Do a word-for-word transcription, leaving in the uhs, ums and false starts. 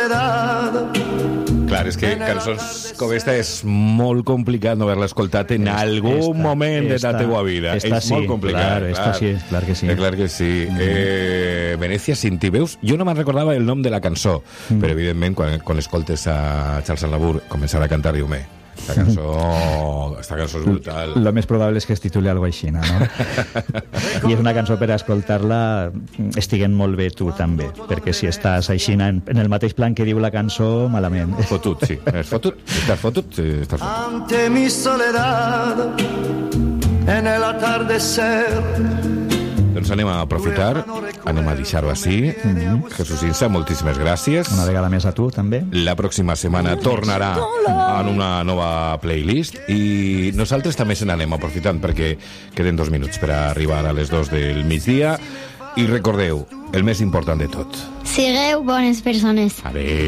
soledad. Clar, és que cançons com esta és molt complicat no haver-la escoltat en esta, algun esta, moment esta, de la teua vida. Esta és sí, molt complicat. Clar, clar. esta sí, clar que sí. Eh, clar que sí. Mm. Eh, Venècia sin ti, veus? Jo no me'n recordava el nom de la cançó, mm. però evidentment quan, quan escoltes a Charles Aznavour començar a cantar, diu-me, esta cançó, esta cançó és brutal. Lo més probable és que es tituli algo així, no? I és una cançó per a escoltar-la estiguen molt bé tu també, perquè si estàs així en, en el mateix plan que diu la cançó, malament. Fotut, sí. És fotut? Estàs fotut? Sí, estàs fotut. Ante mi soledad en el atardecer. Doncs anem a aprofitar, anem a deixar-ho així. Mm-hmm. Jesús Insa, moltíssimes gràcies. Una vegada més a tu, també. La pròxima setmana tornarà en una nova playlist i nosaltres també se n'anem aprofitant perquè queden dos minuts per arribar a les dos del migdia. I recordeu, el més important de tot. Sigueu bones persones. Adéu.